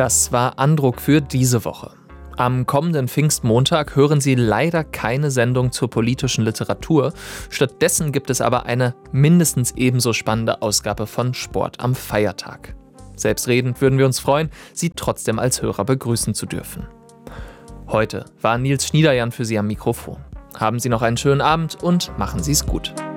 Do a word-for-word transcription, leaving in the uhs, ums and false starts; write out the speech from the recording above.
Das war Andruck für diese Woche. Am kommenden Pfingstmontag hören Sie leider keine Sendung zur politischen Literatur. Stattdessen gibt es aber eine mindestens ebenso spannende Ausgabe von Sport am Feiertag. Selbstredend würden wir uns freuen, Sie trotzdem als Hörer begrüßen zu dürfen. Heute war Nils Schniederjan für Sie am Mikrofon. Haben Sie noch einen schönen Abend und machen Sie es gut.